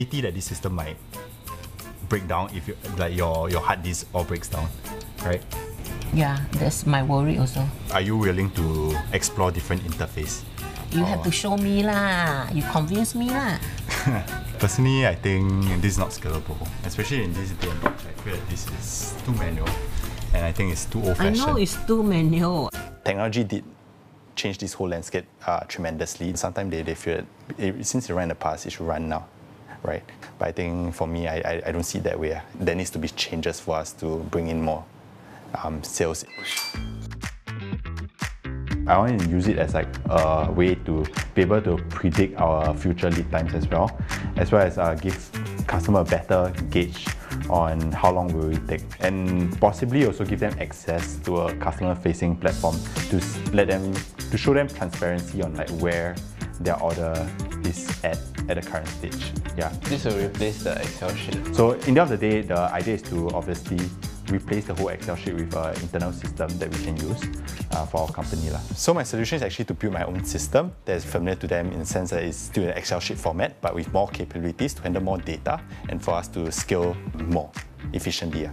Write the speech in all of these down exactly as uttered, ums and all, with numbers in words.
that this system might break down if you, like your, your hard disk all breaks down, right? Yeah, that's my worry also. Are you willing to explore different interface? You or... have to show me lah. You convince me lah. Personally, I think this is not scalable, especially in this day and age. I feel that this is too manual, and I think it's too old-fashioned. I know it's too manual. Technology did change this whole landscape uh, tremendously. Sometimes they, they feel that it, since it ran in the past, it should run now, right? But I think for me, I, I, I don't see it that way. There needs to be changes for us to bring in more um, sales. I want to use it as like a way to be able to predict our future lead times as well, as well as uh, give customer a better gauge on how long will it take, and possibly also give them access to a customer-facing platform to let them, to show them transparency on like where their order is at at the current stage. Yeah. This will replace the Excel sheet. So in the end of the day, the idea is to obviously replace the whole Excel sheet with an internal system that we can use uh, for our company. So my solution is actually to build my own system that is familiar to them in the sense that it's still in an Excel sheet format, but with more capabilities to handle more data and for us to scale more efficiently.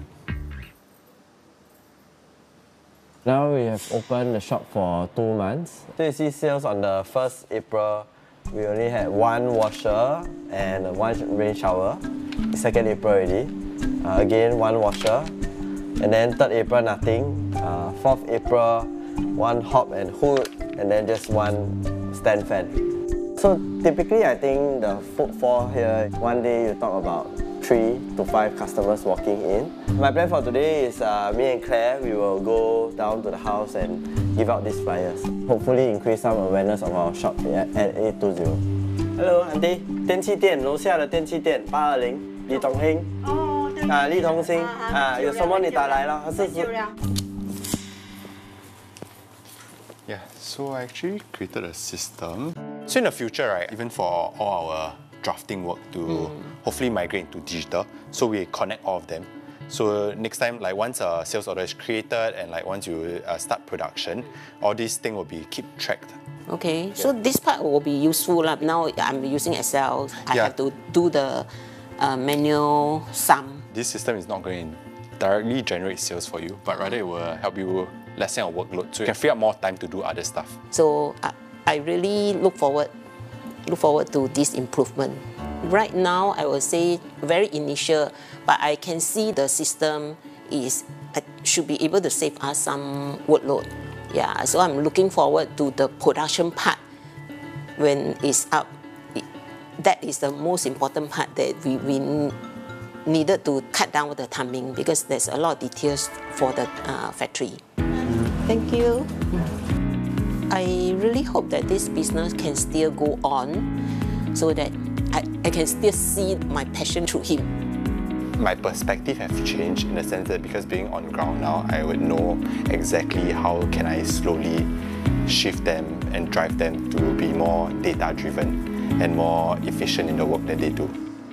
Now we have opened the shop for two months. So you see sales on the first April, we only had one washer and one rain shower. second April already, uh, again one washer. And then third April, nothing. Uh, fourth April, one hob and hood, and then just one stand fan. So typically, I think the footfall here, one day you talk about three to five customers walking in. My plan for today is uh, me and Claire, we will go down to the house and give out these flyers. Hopefully increase some awareness of our shop at, at eight two zero. Hello, Auntie. 电器店楼下的电器店八二零李董兴。哦，对。啊，李同兴啊，有什么你打来了，是是。 Yeah, so I actually created a system. So in the future, right, even for all our drafting work to mm. hopefully migrate into digital, so we connect all of them. So next time, like once a sales order is created and like once you uh, start production, all these things will be keep tracked. Okay, yeah. So this part will be useful. Like now I'm using Excel. I yeah. have to do the uh, manual sum. This system is not going to directly generate sales for you, but rather it will help you lessen your workload, so you can free up more time to do other stuff. So uh, I really look forward, look forward to this improvement. Right now, I would say very initial, but I can see the system is uh, should be able to save us some workload. Yeah, so I'm looking forward to the production part when it's up. It, that is the most important part that we, we needed to cut down the timing because there's a lot of details for the uh, factory. Thank you. I really hope that this business can still go on so that I, I can still see my passion through him. My perspective has changed in the sense that because being on ground now, I would know exactly how can I slowly shift them and drive them to be more data-driven and more efficient in the work that they do.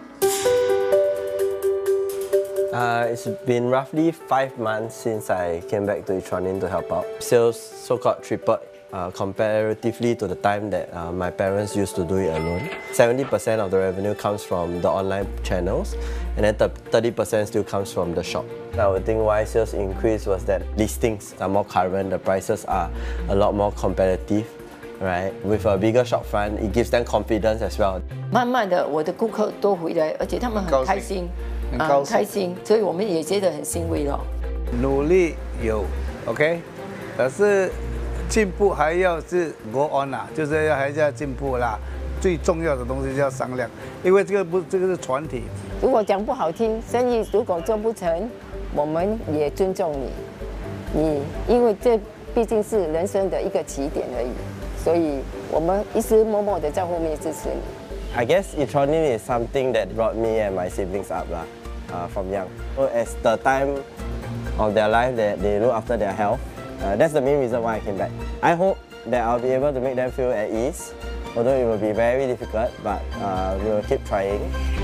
Uh, it's been roughly five months since I came back to Itronin to help out. Sales so-called tripled uh, comparatively to the time that uh, my parents used to do it alone. seventy percent of the revenue comes from the online channels, and then thirty percent still comes from the shop. I would think why sales increased was that listings are more current, the prices are a lot more competitive. Right, with a bigger shop front, it gives them confidence as well. 慢慢的，我的顾客都回来，而且他们很开心，很高兴，开心，所以我们也觉得很欣慰了。 努力有 ，OK， 可是进步还要是 go on 啦，就是要还是要进步啦。最重要的东西要商量，因为这个不，这个是团体。 如果讲不好听，生意如果做不成，我们也尊重你，你因为这毕竟是人生的一个起点而已。 所以我们一直默默的在后面支持你。 I guess Itronin is something that brought me and my siblings up lah, uh, from young. So as the time of their life that they look after their health, uh, that's the main reason why I came back. I hope that I'll be able to make them feel at ease, although it will be very difficult, but uh, we will keep trying.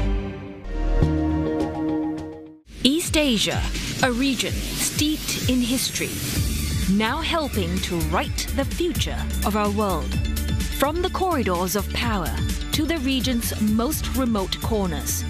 East Asia, a region steeped in history, now helping to write the future of our world. From the corridors of power to the region's most remote corners.